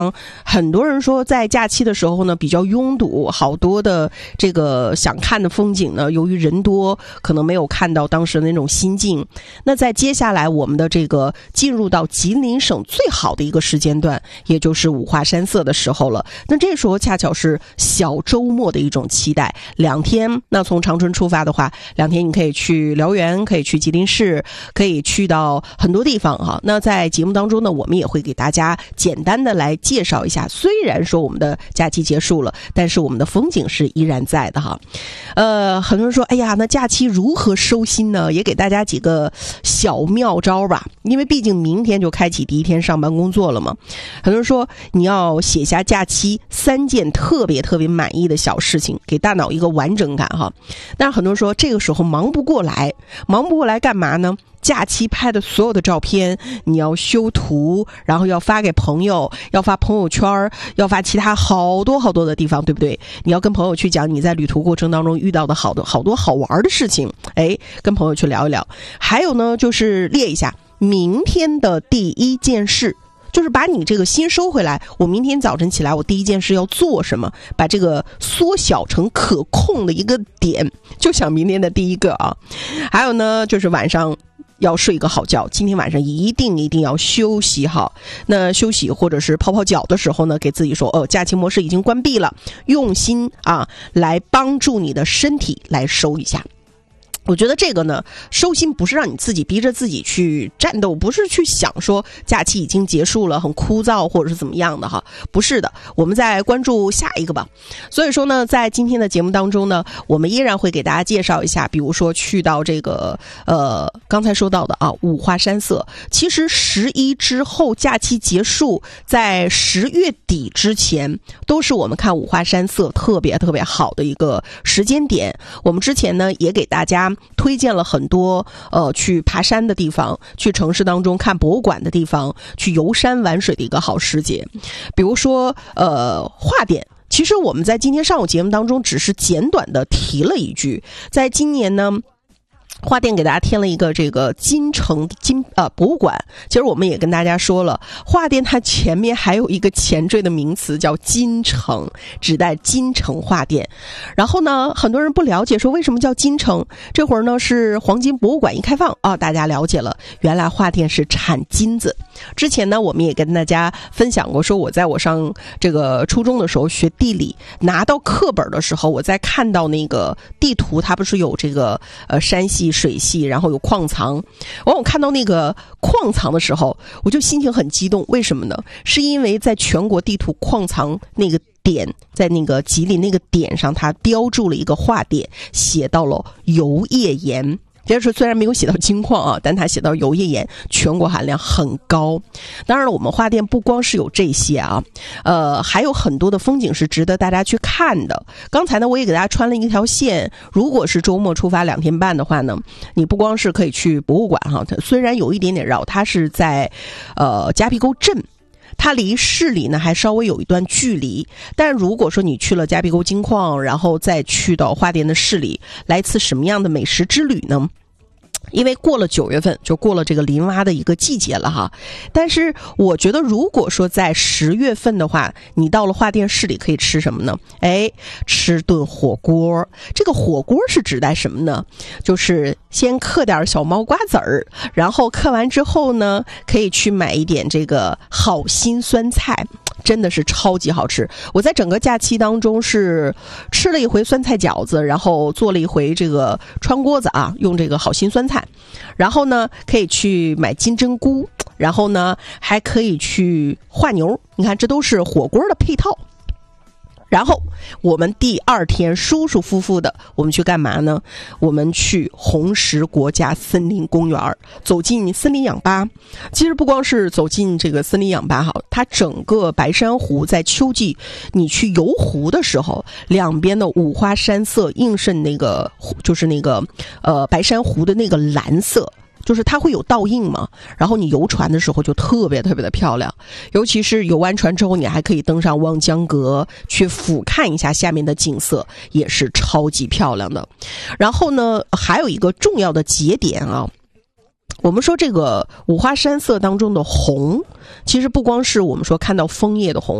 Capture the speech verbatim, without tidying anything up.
很多人说在假期的时候呢比较拥堵，好多的这个想看的风景呢，由于人多可能没有看到当时的那种心境。那在接下来我们的这个进入到吉林省最好的一个时间段，也就是五花山色的时候了。那这时候恰巧是小周末的一种期待，两天，那从长春出发的话，两天你可以去辽源，可以去吉林市，可以去到很多地方哈。那在节目当中呢，我们也会给大家简单的来介绍一下，虽然说我们的假期结束了，但是我们的风景是依然在的哈。呃，很多人说，哎呀，那假期如何收心呢？也给大家几个小妙招吧，因为毕竟明天就开启第一天上班工作了嘛。很多人说，你要写下假期三件特别特别满意的小事情，给大脑一个完整感哈。但是很多人说，这个时候忙不过来，忙不过来干嘛呢？假期拍的所有的照片，你要修图，然后要发给朋友，要发朋友圈，要发其他好多好多的地方，对不对？你要跟朋友去讲你在旅途过程当中遇到的好多好多好玩的事情，哎，跟朋友去聊一聊。还有呢，就是列一下明天的第一件事，就是把你这个心收回来，我明天早晨起来我第一件事要做什么，把这个缩小成可控的一个点，就想明天的第一个啊。还有呢，就是晚上要睡个好觉，今天晚上一定一定要休息好。那休息或者是泡泡脚的时候呢，给自己说，哦，假期模式已经关闭了，用心啊来帮助你的身体来收一下。我觉得这个呢，收心不是让你自己逼着自己去战斗，不是去想说假期已经结束了很枯燥或者是怎么样的哈，不是的，我们再关注下一个吧。所以说呢，在今天的节目当中呢，我们依然会给大家介绍一下，比如说去到这个呃刚才说到的啊五花山色。其实十一之后假期结束，在十月底之前，都是我们看五花山色特别特别好的一个时间点。我们之前呢也给大家推荐了很多呃去爬山的地方，去城市当中看博物馆的地方，去游山玩水的一个好时节。比如说呃画店，其实我们在今天上午节目当中只是简短的提了一句，在今年呢花店给大家添了一个这个金城金呃博物馆。其实我们也跟大家说了，花店它前面还有一个前缀的名词叫金城，指代金城花店。然后呢，很多人不了解说为什么叫金城，这会儿呢是黄金博物馆一开放啊，大家了解了，原来花店是产金子。之前呢我们也跟大家分享过，说我在我上这个初中的时候学地理，拿到课本的时候，我在看到那个地图，它不是有这个呃山系水系，然后有矿藏。往我看到那个矿藏的时候，我就心情很激动。为什么呢？是因为在全国地图矿藏那个点，在那个吉林那个点上，它标注了一个画点，写到了油页岩。就是虽然没有写到金矿啊，但它写到油页岩，全国含量很高。当然了，我们花店不光是有这些啊，呃，还有很多的风景是值得大家去看的。刚才呢，我也给大家穿了一条线，如果是周末出发两天半的话呢，你不光是可以去博物馆哈，它虽然有一点点绕，它是在呃夹皮沟镇。它离市里呢还稍微有一段距离，但如果说你去了夹皮沟金矿，然后再去到花店的市里，来一次什么样的美食之旅呢？因为过了九月份就过了这个林蛙的一个季节了哈，但是我觉得如果说在十月份的话，你到了花店市里可以吃什么呢？哎，吃顿火锅。这个火锅是指代什么呢？就是先嗑点小毛瓜子儿，然后嗑完之后呢，可以去买一点这个好心酸菜。真的是超级好吃。我在整个假期当中是吃了一回酸菜饺子，然后做了一回这个川锅子啊，用这个好心酸菜。然后呢，可以去买金针菇，然后呢，还可以去化牛。你看，这都是火锅的配套。然后我们第二天舒舒服服的，我们去干嘛呢？我们去红石国家森林公园，走进森林氧吧。其实不光是走进这个森林氧吧哈，它整个白山湖在秋季你去游湖的时候，两边的五花山色映衬那个就是那个呃白山湖的那个蓝色。就是它会有倒映嘛，然后你游船的时候就特别特别的漂亮，尤其是游完船之后，你还可以登上望江阁去俯瞰一下下面的景色，也是超级漂亮的。然后呢，还有一个重要的节点啊， 我们说这个五花山色当中的红，其实不光是我们说看到枫叶的红，